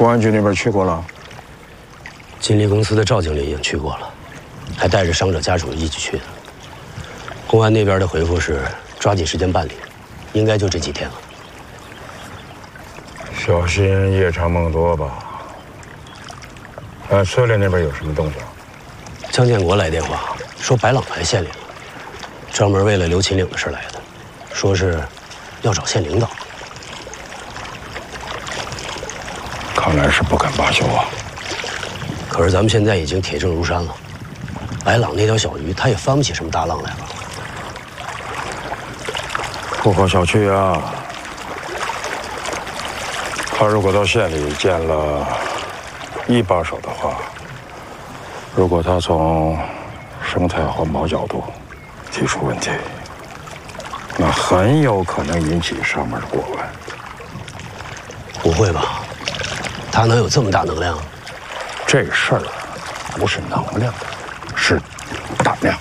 公安局那边去过了？ 金利公司的赵经理已经去过了，还带着伤者家属一起去的。公安那边的回复是抓紧时间办理，应该就这几天了。 小心夜长梦多吧。村里那边有什么动静？ 江建国来电话说白朗来县里了，专门为了刘秦岭的事来的，说是要找县领导。 看来是不肯罢休啊。 可是咱们现在已经铁证如山了，白朗那条小鱼他也翻不起什么大浪来了。 不可小觑啊！他如果到县里见了一把手的话，如果他从生态环保角度提出问题，那很有可能引起上面的过问。 不会吧？他能有这么大能量？ 这事儿不是能量，是胆量。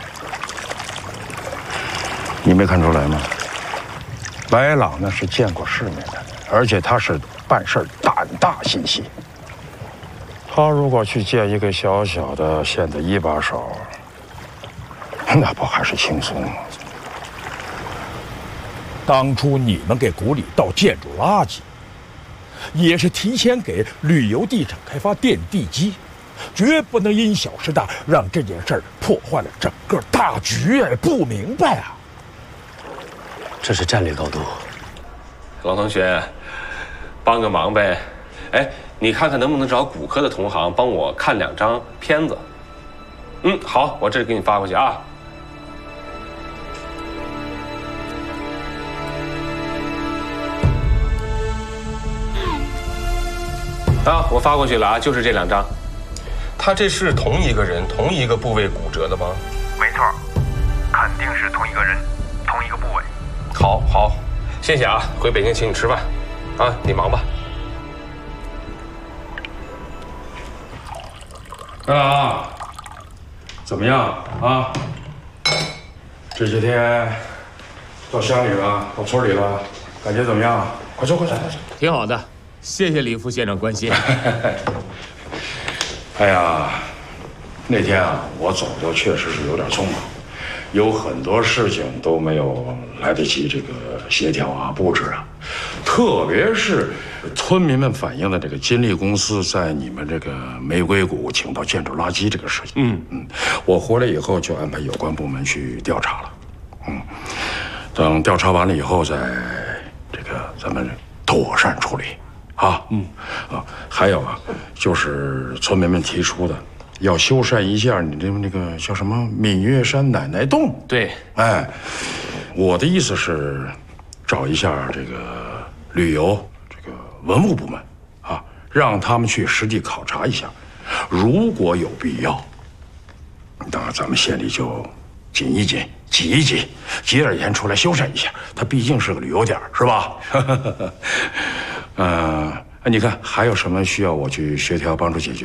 你没看出来吗？白朗那是见过世面的人，而且他是办事胆大心细。他如果去见一个小小的县的一把手，那不还是轻松吗？ 当初你们给谷里倒建筑垃圾，也是提前给旅游地产开发垫地基，绝不能因小失大，让这件事儿破坏了整个大局啊！不明白啊？ 这是战略高度。 王同学，帮个忙呗。哎，你看看能不能找骨科的同行帮我看2张片子。好，我这给你发过去啊。我发过去了啊，就是这2张。他这是同一个人，同一个部位骨折的吗？ 没错，肯定是同一个人，同一个部位。 好，谢谢啊，回北京请你吃饭，啊，你忙吧。 啊，怎么样啊？这几天到乡里了，到村里了，感觉怎么样？快说！ 挺好的，谢谢李副县长关心。 哎呀，那天啊，我走的确实是有点匆忙，有很多事情都没有来得及这个协调啊、布置啊，特别是村民们反映的这个金利公司在你们这个玫瑰谷倾倒建筑垃圾这个事情。我回来以后就安排有关部门去调查了。等调查完了以后，再这个咱们妥善处理。还有啊，就是村民们提出的，要修缮一下你的那个叫什么闽月山奶奶洞。 对， 我的意思是，找一下这个旅游这个文物部门啊，让他们去实地考察一下，如果有必要，那咱们县里就紧一紧，挤一挤，挤点钱出来修缮一下。它毕竟是个旅游点，是吧？你看还有什么需要我去协调帮助解决